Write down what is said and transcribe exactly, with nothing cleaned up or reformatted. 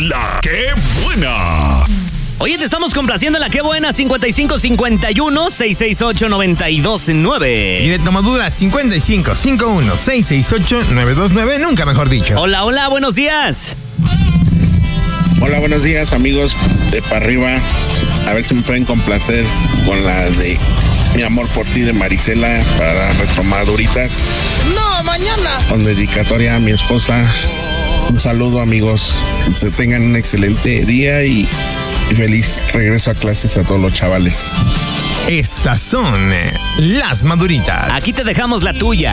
La ¡Qué Buena! Oye, te estamos complaciendo en La Qué Buena, cincuenta y cinco cincuenta y uno, seiscientos sesenta y ocho, noventa y dos nueve. Y de Tomadura, cincuenta y cinco cincuenta y uno, seiscientos sesenta y ocho, novecientos veintinueve, nunca mejor dicho. Hola, hola, buenos días. Hola, buenos días, amigos de Pa' Arriba. A ver si me pueden complacer con la de Mi amor por ti de Marisela para retomaduritas. No, mañana. Con dedicatoria a mi esposa. Un saludo, amigos. Que se tengan un excelente día y, y feliz regreso a clases a todos los chavales. Estas son las maduritas. Aquí te dejamos la tuya.